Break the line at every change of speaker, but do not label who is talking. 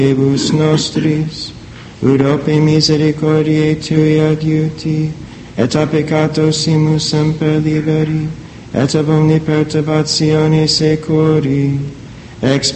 Deus nostris, ut ope misericordiae Tui adiuti, et a peccatosimus semper liberi, et ab omni perturbatione securi, ex